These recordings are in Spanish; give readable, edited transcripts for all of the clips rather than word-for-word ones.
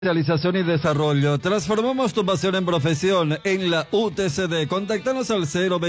Realización y desarrollo. Transformamos tu pasión en profesión en la UTCD. Contáctanos al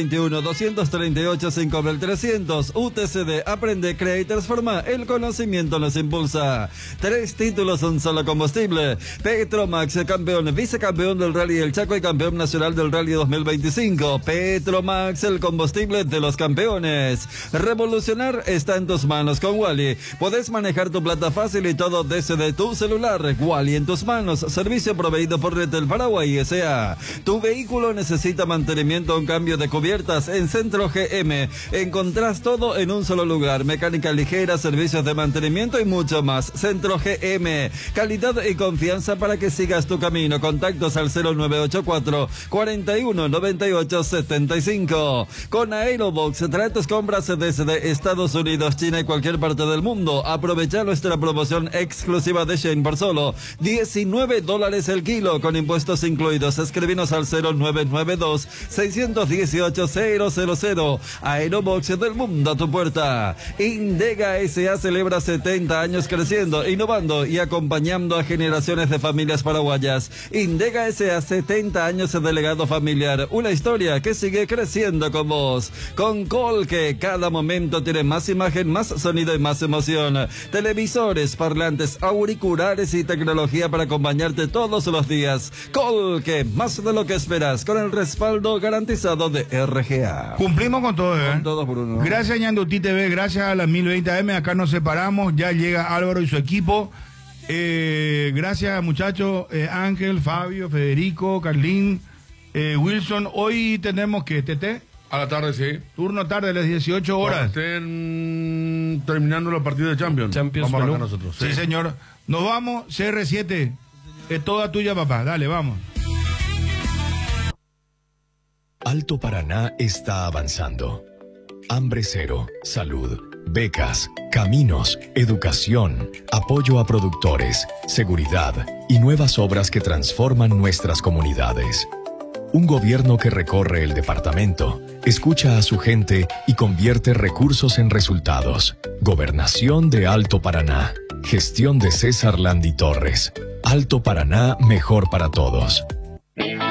021-238-5300. UTCD. Aprende, crea y transforma. El conocimiento nos impulsa. 3 títulos, un solo combustible. Petromax, campeón, vicecampeón del Rally El Chaco y campeón nacional del Rally 2025. Petromax, el combustible de los campeones. Revolucionar está en tus manos con Wally. Podés manejar tu plata fácil y todo desde tu celular. Wally en tus manos. Servicio proveído por Retel Paraguay S.A. Tu vehículo necesita mantenimiento o un cambio de cubiertas. En Centro GM encontrás todo en un solo lugar. Mecánica ligera, servicios de mantenimiento y mucho más. Centro GM, calidad y confianza para que sigas tu camino. Contactos al 0984 41 98 75. Con Aerobox, trae tus compras desde Estados Unidos, China y cualquier parte del mundo. Aprovecha nuestra promoción exclusiva de Shane por solo $19 el kilo, con impuestos incluidos. Escribinos al 0992-618-000. Aerobox, del mundo a tu puerta. Indega S.A. celebra 70 años creciendo, innovando y acompañando a generaciones de familias paraguayas. Indega S.A. 70 años de legado familiar. Una historia que sigue creciendo con vos. Con Colque, cada momento tiene más imagen, más sonido y más emoción. Televisores, parlantes, auriculares y tecnología para acompañarte todos los días. Colque, más de lo que esperas, con el respaldo garantizado de RGA. Cumplimos con todo, ¿eh? Con todo, Bruno. Gracias, Ñandutí TV, gracias a las 1020 AM. Acá nos separamos, ya llega Álvaro y su equipo. Gracias, muchachos. Ángel, Fabio, Federico, Carlín, Wilson. Hoy tenemos que TT. A la tarde, sí. Turno tarde, a las 18 horas. Estén terminando los partidos de Champions. Vamos a arrancar nosotros. Sí, señor. Nos vamos, CR7. Es toda tuya, papá. Dale, vamos. Alto Paraná está avanzando. Hambre cero, salud, becas, caminos, educación, apoyo a productores, seguridad y nuevas obras que transforman nuestras comunidades. Un gobierno que recorre el departamento, escucha a su gente y convierte recursos en resultados. Gobernación de Alto Paraná. Gestión de César Landi Torres. Alto Paraná, mejor para todos.